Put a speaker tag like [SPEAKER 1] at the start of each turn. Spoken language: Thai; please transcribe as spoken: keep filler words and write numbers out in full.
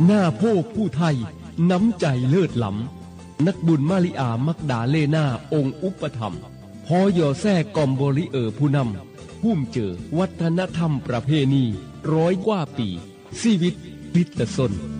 [SPEAKER 1] หน้าโพกผู้ไทยน้ำใจเลิศล้ำนักบุญมาริอามักดาเลนาองค์อุปถัมภ์พอยอแซ่กอมบริเออผู้นำพุ่มเจอวัฒนธรรมประเพณีร้อยกว่าปีชีวิตพิตสน